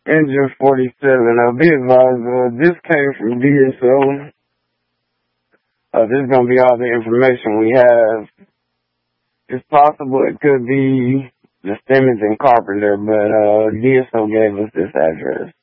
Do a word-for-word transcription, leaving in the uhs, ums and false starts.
Engine forty-seven. Uh, be advised, uh, this came from D S O. Uh, this is going to be all the information we have. It's possible it could be the Simmons and Carpenter, but uh, D S O gave us this address.